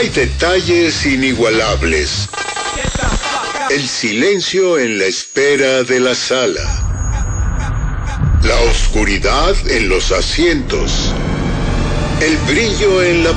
Hay detalles inigualables. El silencio en la espera de la sala. La oscuridad en los asientos. El brillo en la